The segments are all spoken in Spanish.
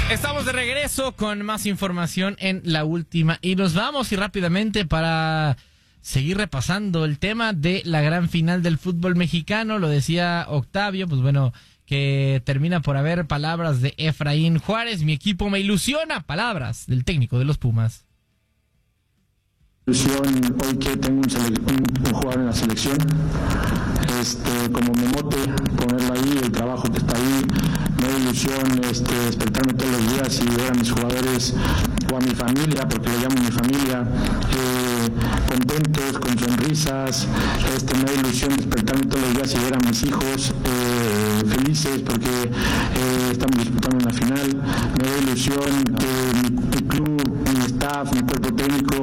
Estamos de regreso con más información en La Última y nos vamos y rápidamente para seguir repasando el tema de la gran final del fútbol mexicano. Lo decía Octavio, pues bueno, que termina por haber palabras de Efraín Juárez. Mi equipo me ilusiona, palabras del técnico de los Pumas. Ilusión hoy que tengo un jugador en la selección, como Memote, ponerlo ahí, el trabajo que está ahí, me da ilusión despertarme todos los días y ver a mis jugadores o a mi familia, porque lo llamo mi familia, contentos, con sonrisas. Me da ilusión despertarme todos los días y ver a mis hijos felices porque estamos disputando una final. Me da ilusión que mi club, mi staff, mi cuerpo técnico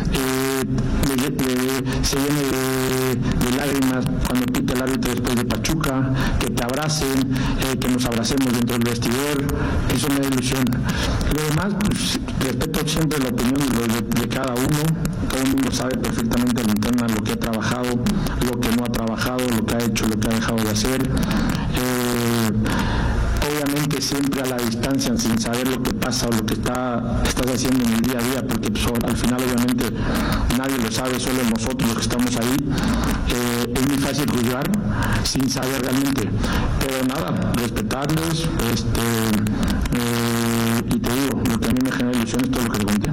se llene de lágrimas cuando pite el árbitro después de Pachuca, que te abracen, que nos abracemos dentro del vestidor. Eso me da ilusión. Lo demás, pues, respeto siempre la opinión de cada uno. Todo el mundo sabe perfectamente en interna lo que ha trabajado, lo que no ha trabajado, lo que ha hecho, lo que ha dejado de hacer. Obviamente siempre a la distancia, sin saber lo que pasa o lo que estás haciendo en el día a día, porque pues, al final obviamente nadie lo sabe, solo nosotros los que estamos ahí. Es muy fácil juzgar sin saber realmente, pero nada, respetarlos, y te digo, lo que a mí me genera ilusión es todo lo que te conté.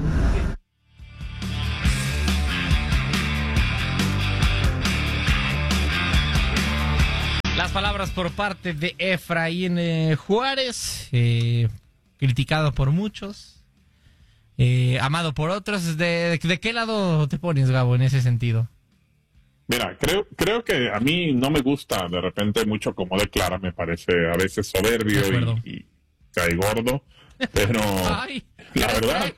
Las palabras por parte de Efraín Juárez, criticado por muchos, amado por otros. ¿De qué lado te pones, Gabo, en ese sentido? Mira, creo que a mí no me gusta de repente mucho como declara, me parece a veces soberbio y cae gordo, pero Ay, la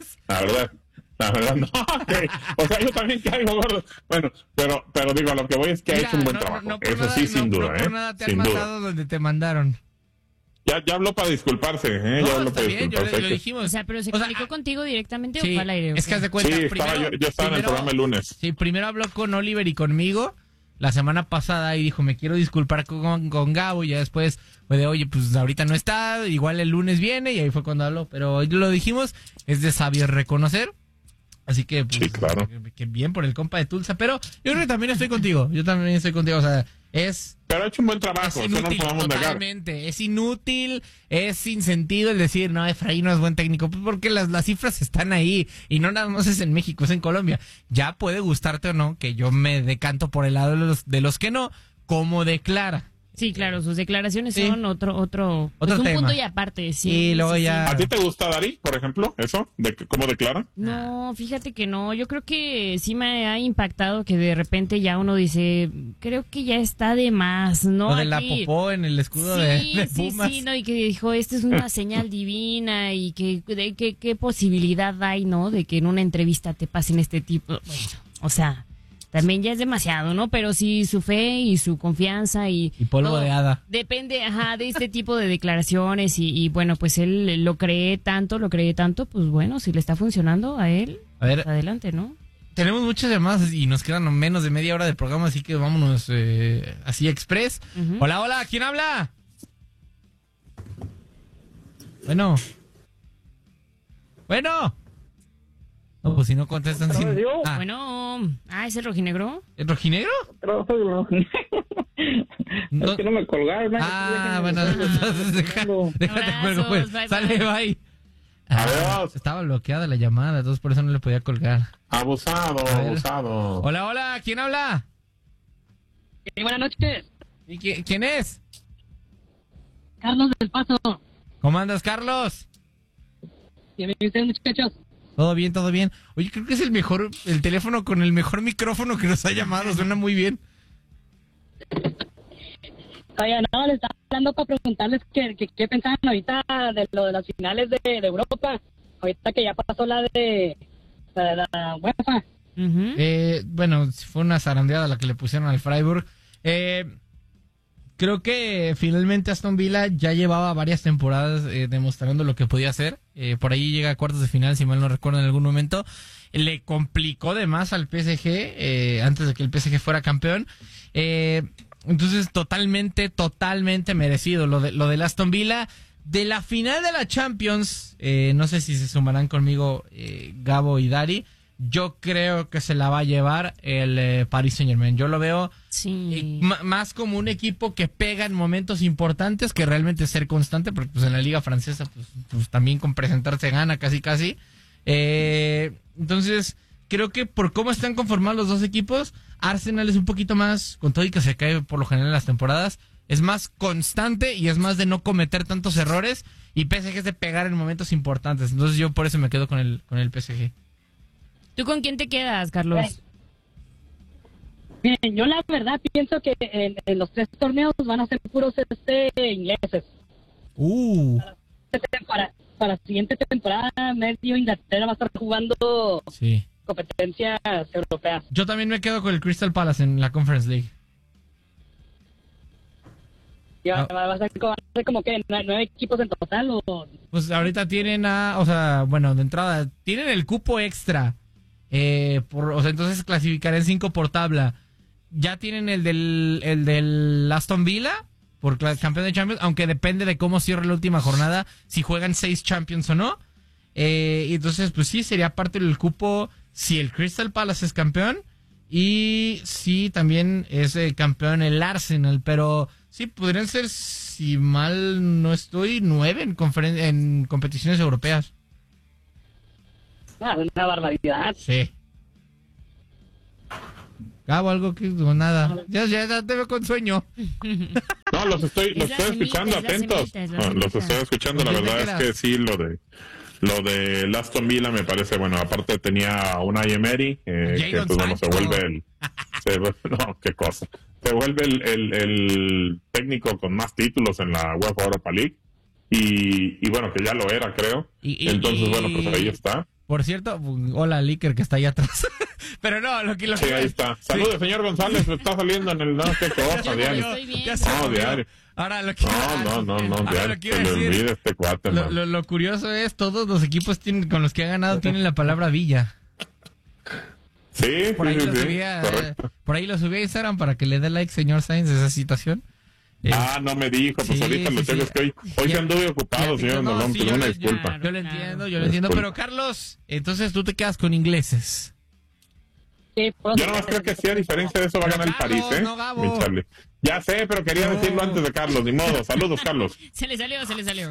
verdad no, okay. O sea, yo también caigo gordo. Bueno, pero digo, a lo que voy es que ha hecho un buen trabajo. Eso nada, sí, sin duda, por nada te sin han mandado donde te mandaron. Ya habló para disculparse, ya habló para disculparse. Lo dijimos. O sea, pero ¿se comunicó contigo directamente sí, o fue al aire? Es que haz de cuenta, sí, yo estaba en el programa el lunes. Sí, primero habló con Oliver y conmigo la semana pasada y dijo, me quiero disculpar con Gabo, y ya después fue de, oye, pues ahorita no está, igual el lunes viene, y ahí fue cuando habló. Pero lo dijimos, es de sabios reconocer. Así que, pues, sí, claro. Que bien por el compa de Tulsa, pero yo creo que también estoy contigo, o sea, pero ha hecho un buen trabajo, es inútil, eso no podemos totalmente, negar. es inútil, es sin sentido el decir, no, Efraín no es buen técnico, pues porque las cifras están ahí, y no nada más es en México, es en Colombia. Ya puede gustarte o no, que yo me decanto por el lado de los que no, como declara. Sí, claro, sus declaraciones son otro pues un punto y aparte, sí. Y luego ya... ¿A ti te gusta, Dari, por ejemplo, eso? ¿De cómo declara? No, fíjate que no. Yo creo que sí me ha impactado que de repente ya uno dice, creo que ya está de más, ¿no? Lo de la popó en el escudo de Pumas. Sí, ¿no? Y que dijo, esta es una señal divina y qué posibilidad hay, ¿no? De que en una entrevista te pasen este tipo... Bueno, o sea... También ya es demasiado, ¿no? Pero sí su fe y su confianza y polvo de hada. Depende, de este tipo de declaraciones y bueno, pues él lo cree tanto, pues bueno, si le está funcionando a él, a ver, pues adelante, ¿no? Tenemos muchas llamadas y nos quedan menos de media hora de programa, así que vámonos así express. Uh-huh. Hola, ¿quién habla? Bueno. No, pues si no contestan sin... Bueno, ¿es el rojinegro? ¿El rojinegro? No. Es que no me colgaron. Bueno, entonces déjate cuelgo, pues. Bye. Sale, bye. Estaba bloqueada la llamada, entonces por eso no le podía colgar. Abusado. Hola, ¿quién habla? Buenas noches. ¿Y quién es? Carlos del Paso. ¿Cómo andas, Carlos? Bienvenidos, muchachos. Todo bien. Oye, creo que es el teléfono con el mejor micrófono que nos ha llamado, suena muy bien. Oye, no, les estaba hablando para preguntarles qué pensaban ahorita de lo de las finales de Europa, ahorita que ya pasó la de la UEFA. Uh-huh. Bueno, fue una zarandeada la que le pusieron al Freiburg. Creo que finalmente Aston Villa ya llevaba varias temporadas demostrando lo que podía hacer. Por ahí llega a cuartos de final, si mal no recuerdo, en algún momento. Le complicó de más al PSG antes de que el PSG fuera campeón. Entonces, totalmente merecido. Lo del Aston Villa, De la final de la Champions, no sé si se sumarán conmigo Gabo y Dari, yo creo que se la va a llevar el Paris Saint-Germain. Yo lo veo más como un equipo que pega en momentos importantes que realmente ser constante, porque pues en la liga francesa pues también con presentarse gana casi. Entonces, creo que por cómo están conformados los dos equipos, Arsenal es un poquito más, con todo y que se cae por lo general en las temporadas, es más constante y es más de no cometer tantos errores, y PSG es de pegar en momentos importantes. Entonces yo por eso me quedo con el PSG. ¿Tú con quién te quedas, Carlos? Bien, yo la verdad pienso que en los 3 torneos van a ser puros ingleses. Para la siguiente temporada, medio Inglaterra va a estar jugando competencias europeas. Yo también me quedo con el Crystal Palace en la Conference League. Va a ser como que 9 equipos en total. Pues ahorita tienen de entrada, tienen el cupo extra. Entonces clasificarán 5 por tabla. Ya tienen el del Aston Villa por campeón de Champions, aunque depende de cómo cierre la última jornada, si juegan 6 Champions o no. Y entonces, pues sí, sería parte del cupo si el Crystal Palace es campeón y si también es campeón el Arsenal. Pero sí, podrían ser, si mal no estoy, 9 en competiciones europeas. Una barbaridad. Sí. Gabo, algo que no, nada. Ya te veo con sueño. No, los estoy escuchando atentos. Los estoy escuchando. La verdad es que sí, lo de Aston Villa me parece, bueno, aparte tenía a Unai Emery, que pues bueno, se vuelve qué cosa. Se vuelve el técnico con más títulos en la UEFA Europa League. Y bueno, que ya lo era, creo. Entonces, bueno, pues ahí está. Por cierto, hola Liker que está allá atrás. Pero no, lo que sí, ahí está. Saludos, señor González, me está saliendo en el qué cosa, diario. No, diario. Ahora lo que No, diario. Se le olvida este cuate, lo curioso es, todos los equipos con los que ha ganado tienen la palabra Villa. Sí, por ahí lo subí a Instagram para que le dé like, señor Sainz, de esa situación. No me dijo, pues ahorita lo tengo, es que hoy se anduve ocupado, señor Andalón, pero una disculpa. Yo lo entiendo, pero Carlos, entonces tú te quedas con ingleses. Sí, yo no creo que sí, a diferencia de eso va a ganar el París, no, Gabo. Ya sé, pero quería decirlo antes de Carlos, ni modo. Saludos, Carlos. Se le salió. Se salió.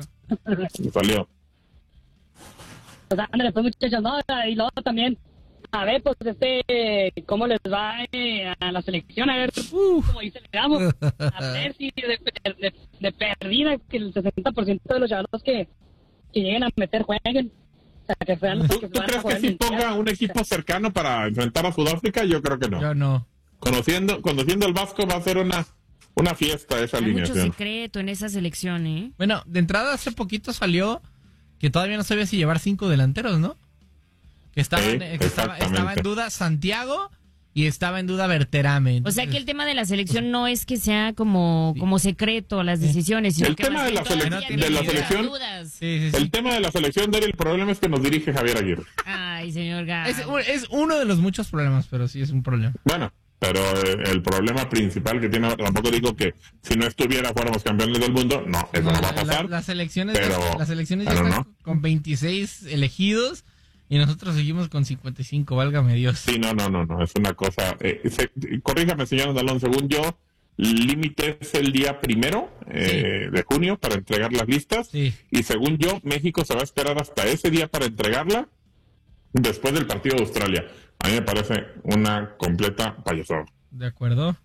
Pues ándale, pues muchachos, no, y luego también, a ver, pues cómo les va a la selección, a ver, como dice el Gabo, a ver si de perdida que el 60% de los chavos que lleguen a meter jueguen. O sea, que sean ¿Tú crees que si ponga un equipo cercano para enfrentar a Sudáfrica? Yo creo que no. Yo no. Conociendo al Vasco va a ser una fiesta esa alineación. Hay mucho secreto en esa selección, ¿eh? Bueno, de entrada hace poquito salió que todavía no sabía si llevar 5 delanteros, ¿no? Que estaba en duda Santiago y estaba en duda Berterame. O sea que el tema de la selección no es que sea como secreto las decisiones. Sino el tema de la selección, el tema de la selección, el problema es que nos dirige Javier Aguirre. Ay, señor Gabo. Es uno de los muchos problemas, pero sí es un problema. Bueno, pero el problema principal que tiene, tampoco digo que si no estuviera fuéramos campeones del mundo, no, eso no va a pasar. Las elecciones ya están con 26 elegidos. Y nosotros seguimos con 55, válgame Dios. Sí, no, es una cosa... corríjame, señor Andalón, según yo, límite es el día 1 de junio para entregar las listas. Sí. Y según yo, México se va a esperar hasta ese día para entregarla después del partido de Australia. A mí me parece una completa payasada. De acuerdo.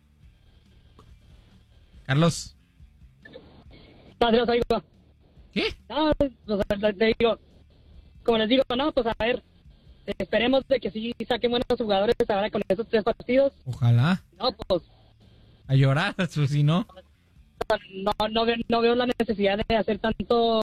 Carlos. Padre, os oigo. ¿Qué? No, te digo... Como les digo, no, pues a ver, esperemos de que sí saquen buenos jugadores ahora con esos 3 partidos. Ojalá. No, pues... A llorar, si no. No veo la necesidad de hacer tanto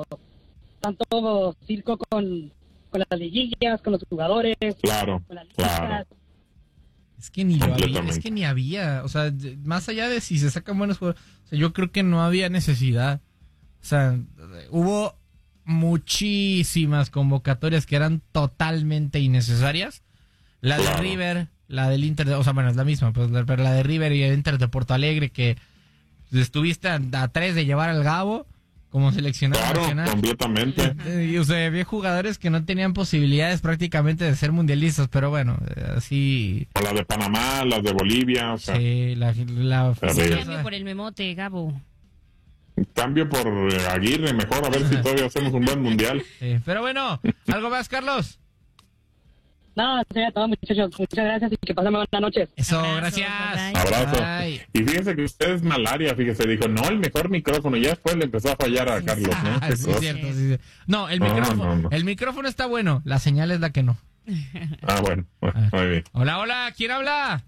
circo con las liguillas, con los jugadores. Claro, con las ligas. Claro. Es que ni había, o sea, más allá de si se sacan buenos jugadores, o sea, yo creo que no había necesidad. O sea, hubo muchísimas convocatorias que eran totalmente innecesarias. La de River, la del Inter, o sea, bueno, es la misma, pero la de River y el Inter de Porto Alegre, que estuviste a 3 de llevar al Gabo como seleccionado nacional. Completamente. Y o sea, había jugadores que no tenían posibilidades prácticamente de ser mundialistas, pero bueno, así... O la de Panamá, las de Bolivia, o sea... Sí, cambio por el Memote, Gabo. Cambio por Aguirre, mejor, a ver si todavía hacemos un buen mundial. Sí, pero bueno, ¿algo más, Carlos? No, sería todo, muchachos. Muchas gracias y que pasen buenas noches. Eso, Abrazo, gracias. bye. Abrazo. Ay. Y fíjense que usted es malaria, fíjese, dijo, no, el mejor micrófono, y ya después le empezó a fallar a Carlos, ¿no? Ah, sí, cierto, sí. No, el micrófono, no. el micrófono está bueno, la señal es la que no. Bueno, muy bien. Hola, ¿quién habla?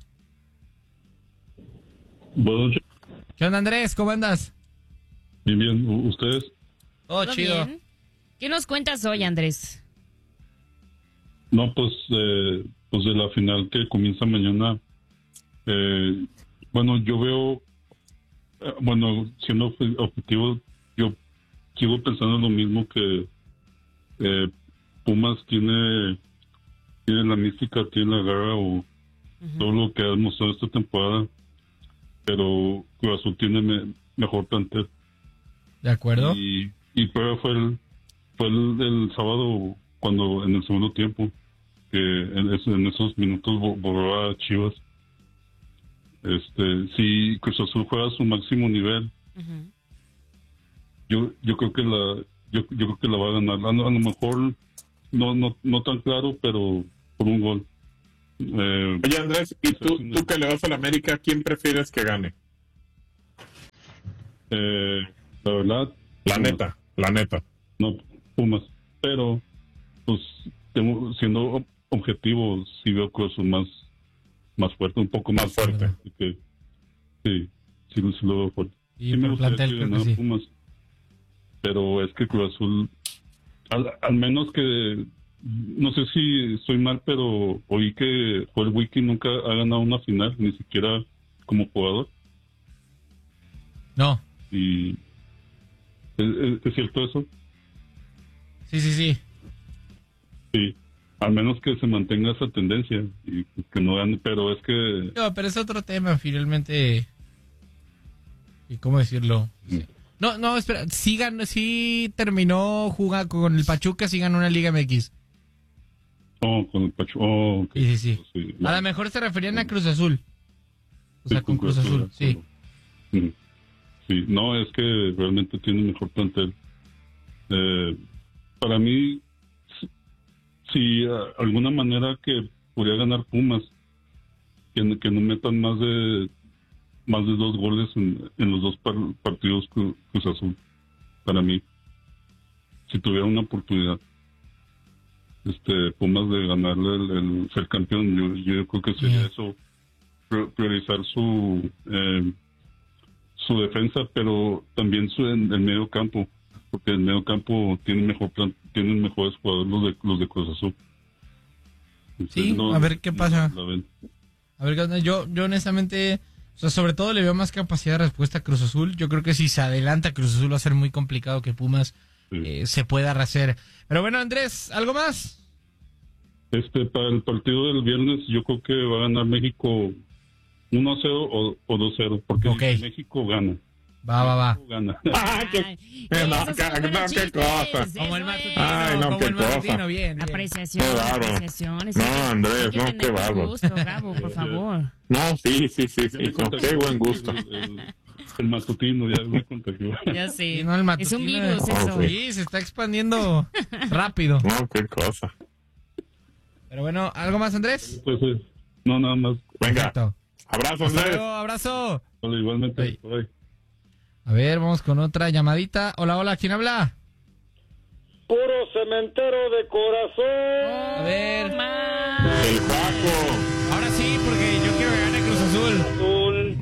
Buenas noches. ¿Qué onda, Andrés? ¿Cómo andas? Bien, ¿ustedes? Oh, ¿Todo chido. bien? ¿Qué nos cuentas hoy, Andrés? No, pues de la final que comienza mañana, bueno, yo veo, siendo objetivo, yo sigo pensando lo mismo que Pumas tiene la mística, tiene la garra o todo lo que ha demostrado esta temporada, pero Cruz Azul tiene mejor plantel. ¿De acuerdo? Y pero fue el sábado cuando en el segundo tiempo que en esos minutos borró a Chivas. Si Cruz Azul juega a su máximo nivel, yo creo que la va a ganar. A lo mejor no tan claro, pero por un gol. Oye, Andrés, ¿y tú que le vas a la América, quién prefieres que gane? La verdad, La neta. no, Pumas, pero pues siendo objetivo, sí veo Cruz Azul más fuerte, un poco más fuerte. Así que, sí lo veo fuerte. Y sí me por gustaría plantel que creo que ganara sí. Pumas, pero es que Cruz Azul, al menos que, no sé si estoy mal, pero oí que Joel Wiki nunca ha ganado una final, ni siquiera como jugador. No. Y ¿es cierto eso? Sí. Sí, al menos que se mantenga esa tendencia y que no gane, pero es que... No, pero es otro tema, finalmente. ¿Y cómo decirlo? No, espera, sí terminó jugando con el Pachuca, sí ganó una Liga MX. con el Pachuca. Okay. Sí. A lo mejor se referían a Cruz Azul. O sea, Sí, con Cruz Azul, sí. Sí, no, es que realmente tiene mejor plantel. Para mí, si alguna manera que podría ganar Pumas, que no metan más de 2 goles en los dos partidos Cruz Azul, para mí, si tuviera una oportunidad, Pumas de ganarle el ser campeón, yo creo que sería eso, priorizar su defensa, pero también el medio campo, porque el medio campo tienen mejores jugadores los de Cruz Azul. Sí, a ver qué pasa. A ver, yo honestamente, o sea, sobre todo le veo más capacidad de respuesta a Cruz Azul. Yo creo que si se adelanta Cruz Azul va a ser muy complicado que Pumas se pueda rehacer. Pero bueno, Andrés, ¿algo más? Para el partido del viernes, yo creo que va a ganar México 1-0 o 2-0, porque México gana. Va. Gana. Qué cosa. Como el matutino. Ay, no, qué cosa. Bien. Apreciación. Qué bárbaro. Apreciaciones. No, Andrés, no, qué bárbaro. Gusto, Gabo, por favor. No, sí, no, qué buen gusto. El matutino ya me contagió. Ya sé. Sí, no, el matutino, es un virus eso. Sí, se está expandiendo rápido. No, qué cosa. Pero bueno, ¿algo más, Andrés? Pues, no, nada más. Venga. Perfecto. Abrazo, Hasta Andrés. luego, abrazo. Hola, igualmente. Bye. Bye. A ver, vamos con otra llamadita. Hola, ¿quién habla? Puro cementero de corazón. A ver. El Paco. Ahora sí, porque yo quiero que gane Cruz Azul.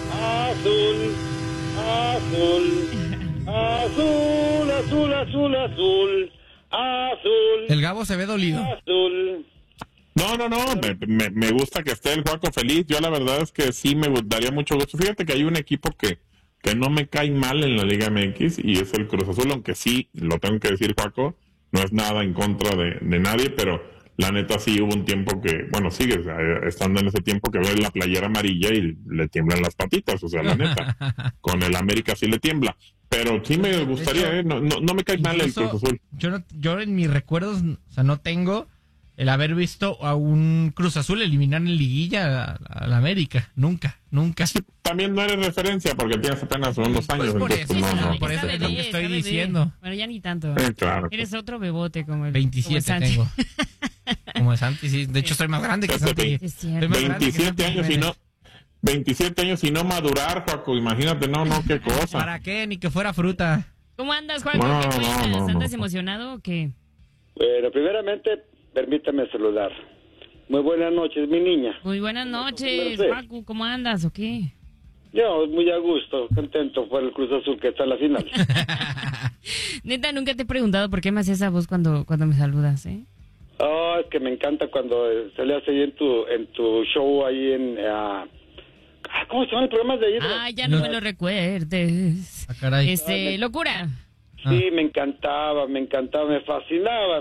Azul. El Gabo se ve dolido. Azul. No, me gusta que esté el Juaco feliz. Yo la verdad es que sí me daría mucho gusto. Fíjate que hay un equipo que no me cae mal en la Liga MX y es el Cruz Azul, aunque sí, lo tengo que decir, Juaco, no es nada en contra de nadie, pero la neta sí hubo un tiempo que, bueno, sigue estando en ese tiempo que ve la playera amarilla y le tiemblan las patitas, o sea, la neta, con el América sí le tiembla. Pero sí me gustaría, no me cae mal el Cruz Azul. Yo en mis recuerdos, o sea, no tengo el haber visto a un Cruz Azul eliminar en liguilla a la América. Nunca. Sí, también no eres referencia porque tienes apenas unos años. Por eso es lo que estoy diciendo. Bueno, ya ni tanto. Claro. Eres otro bebote como el 27 como tengo. Como el Santi, sí. De hecho, soy más grande que Santi. 27 años y no... 27 años y no madurar, Juaco, imagínate, no, qué cosa. ¿Para qué? Ni que fuera fruta. ¿Cómo andas, Juaco? ¿Qué cuentas? ¿Andas emocionado o qué? Bueno, primeramente, permítame saludar. Muy buenas noches, mi niña. Muy buenas noches, Juaco, ¿cómo andas o qué? Yo, muy a gusto, contento por el Cruz Azul que está en la final. Neta, nunca te he preguntado por qué me haces esa voz cuando me saludas, ¿eh? Oh, es que me encanta cuando se le hace ahí en tu show ahí en... ¿cómo se llama el programa de ahí? Ya no me lo recuerdes. Caray. Locura. Sí, me encantaba, me fascinaba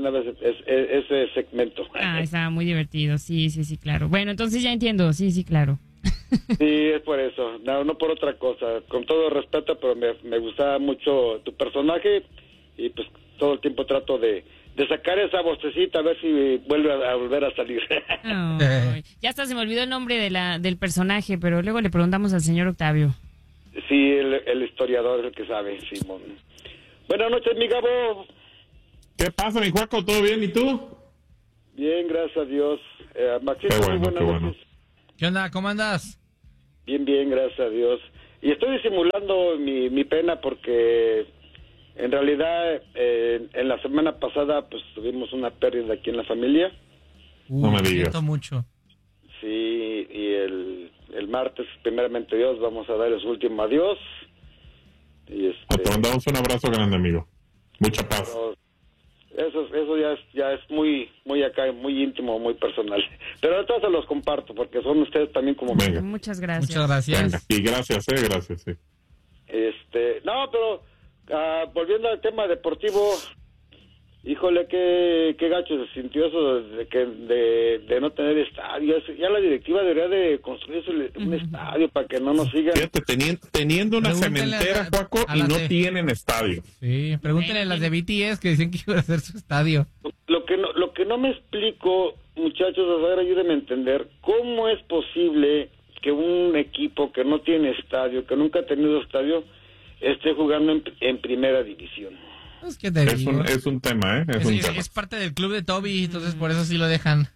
ese segmento. Estaba muy divertido, sí, claro. Bueno, entonces ya entiendo, sí, claro. Sí, es por eso, no por otra cosa. Con todo respeto, pero me gustaba mucho tu personaje y pues todo el tiempo trato de sacar esa vocecita a ver si vuelve a volver a salir. Ya hasta se me olvidó el nombre del personaje, pero luego le preguntamos al señor Octavio. Sí, el historiador es el que sabe, Simón. Buenas noches, mi Gabo. ¿Qué pasa, mi Juaco? ¿Todo bien? ¿Y tú? Bien, gracias a Dios. Maxito, qué muy buenas noches. ¿Qué onda? ¿Cómo andas? Bien, gracias a Dios. Y estoy disimulando mi pena porque... En realidad, en la semana pasada, pues tuvimos una pérdida aquí en la familia. No me digas. Siento mucho. Sí, y el martes, primeramente Dios, vamos a dar su último adiós. Y te mandamos un abrazo grande, amigo. Mucha paz. Eso ya es muy acá, muy íntimo, muy personal. Pero ahorita se los comparto, porque son ustedes también como... Venga. Muchas gracias. Muchas gracias. Venga. Y gracias, sí. No, pero... volviendo al tema deportivo, híjole, qué gacho se sintió eso de no tener estadio. Ya la directiva debería de construirse un estadio para que no nos sigan. Fíjate, teniendo una cementera, Juaco, y no tienen estadio. Sí, pregúntenle a las de BTS que decían que iban a hacer su estadio. Lo que no me explico, muchachos, a ver, ayúdenme a entender, ¿cómo es posible que un equipo que no tiene estadio, que nunca ha tenido estadio, esté jugando en primera división? Es un tema, ¿eh? Es parte del club de Toby, entonces por eso sí lo dejan.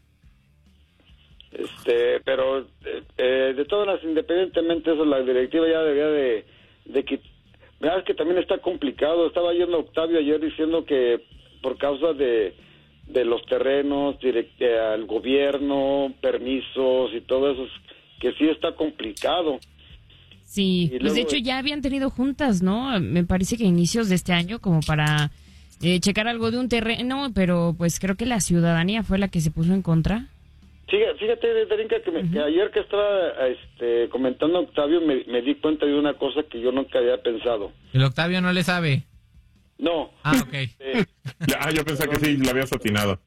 Pero de todas las, independientemente de eso, la directiva ya debería de que... Es que también está complicado. Estaba yendo Octavio ayer diciendo que por causa de los terrenos, al gobierno, permisos y todo eso, que sí está complicado. Sí, pues luego, de hecho ya habían tenido juntas, ¿no? Me parece que a inicios de este año como para checar algo de un terreno, pero pues creo que la ciudadanía fue la que se puso en contra. Fíjate, Darinka, que ayer que estaba comentando a Octavio me di cuenta de una cosa que yo nunca había pensado. ¿El Octavio no le sabe? No. Ok. Yo pensé que sí, lo habías atinado.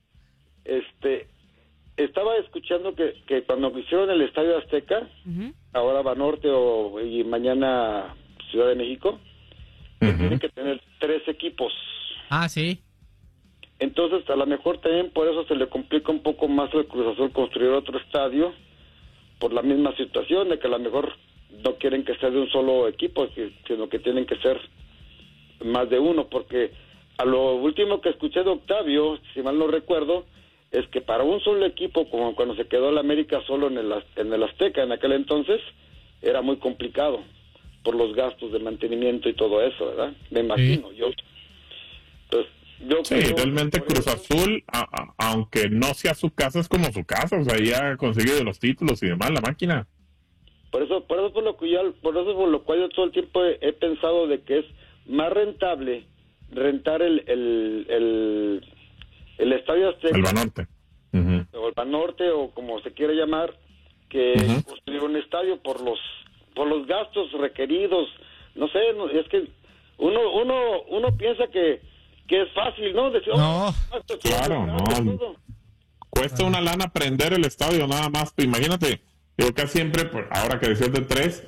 Estaba escuchando que cuando hicieron el Estadio Azteca, ahora Banorte y mañana Ciudad de México, tienen que tener 3 equipos. Ah, sí. Entonces, a lo mejor también por eso se le complica un poco más al Cruz Azul construir otro estadio, por la misma situación de que a lo mejor no quieren que sea de un solo equipo, sino que tienen que ser más de uno, porque a lo último que escuché de Octavio, si mal no recuerdo, es que para un solo equipo, como cuando se quedó el América solo en el Azteca en aquel entonces, era muy complicado por los gastos de mantenimiento y todo eso, ¿verdad? Me imagino yo. Entonces, realmente Cruz Azul, aunque no sea su casa, es como su casa, o sea, ya ha conseguido los títulos y demás, la máquina. Por eso por lo cual yo todo el tiempo he pensado de que es más rentable rentar el Estadio Azteca, el Banorte, o el Banorte, o como se quiera llamar, que construir un estadio por los gastos requeridos. No sé, es que uno piensa que es fácil, ¿no? Decir, claro, no. Cuesta una lana prender el estadio nada más. Imagínate, yo casi siempre, ahora que decías de 3,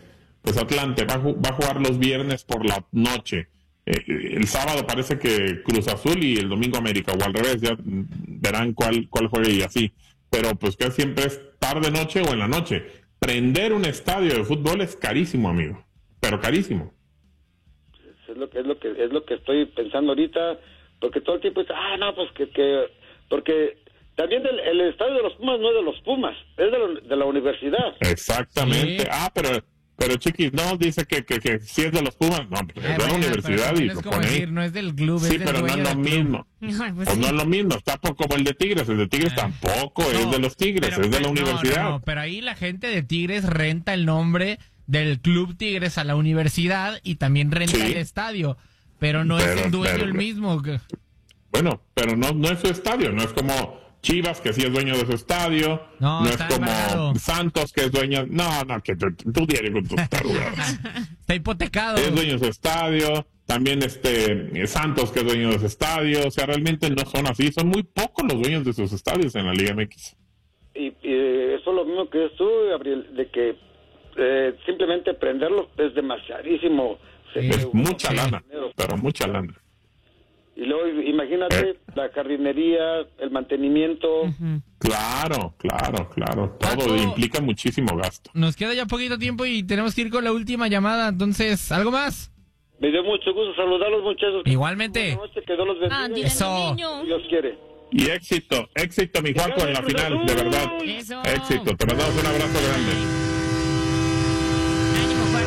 pues Atlante va a jugar los viernes por la noche. El sábado parece que Cruz Azul y el domingo América, o al revés, ya verán cuál juega y así. Pero pues que siempre es tarde, noche o en la noche. Prender un estadio de fútbol es carísimo, amigo, pero carísimo. Es lo que estoy pensando ahorita, porque todo el tiempo dice, no, pues porque también el estadio de los Pumas no es de los Pumas, es de la universidad. Exactamente. Sí. Pero Chiquis, no, dice que sí es de los Pumas, no, es de la universidad y es como decir, no es del club, sí, es del pero no es lo mismo. Pues no es lo mismo, está como el de Tigres, tampoco es de los Tigres, es de la universidad. No, pero ahí la gente de Tigres renta el nombre del club Tigres a la universidad y también renta el estadio, pero no es el dueño el mismo. Bueno, pero no es su estadio, no es como Chivas, que sí es dueño de su estadio, no es como embargado. Santos, que es dueño, que tú tienes con tus tarugas. Está hipotecado. Es dueño de su estadio, también Santos, que es dueño de su estadio, o sea, realmente no son así, son muy pocos los dueños de sus estadios en la Liga MX. Y eso es lo mismo que es tú, Gabriel, de que simplemente prenderlo es demasiadísimo. Es mucha lana, pero mucha lana. Y luego imagínate la jardinería, el mantenimiento. Claro, todo implica muchísimo gasto. Nos queda ya poquito tiempo y tenemos que ir con la última llamada, entonces, ¿algo más? Me dio mucho gusto saludarlos, muchachos. Igualmente. Buenas noches, que Dios los bendiga. Eso. Dios quiere. Y éxito, mi Juanjo, en la final, de verdad. Eso. Éxito, te mandamos un abrazo grande.